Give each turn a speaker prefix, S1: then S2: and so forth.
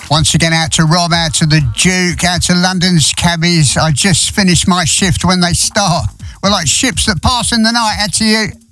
S1: Once again, out to Rob, out to the Duke, out to London's cabbies. I just finished my shift when they start. We're like ships that pass in the night. Out to you.